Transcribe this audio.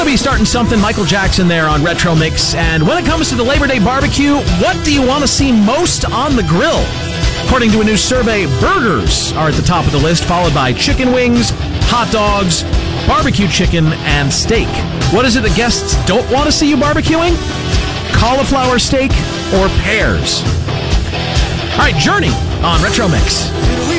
to be starting something. Michael Jackson there on Retro Mix. And when it comes to the Labor Day barbecue, what do you want to see most on the grill? According to a new survey, burgers are at the top of the list, followed by chicken wings, hot dogs, barbecue chicken, and steak. What is it that guests don't want to see you barbecuing? Cauliflower steak or pears? All right, Journey on Retro Mix.